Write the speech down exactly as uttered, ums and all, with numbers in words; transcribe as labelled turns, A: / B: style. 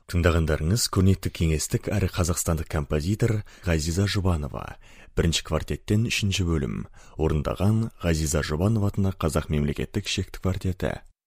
A: Тыңдағандарыңыз көрнекті кеңестік әрі қазақстандық композитор Ғазиза Жұбанова. Бірінші квартеттен үшінші бөлім. Орындаған Ғазиза Жұбанова атындағы Қазақ мемлекеттік шекті квартеті.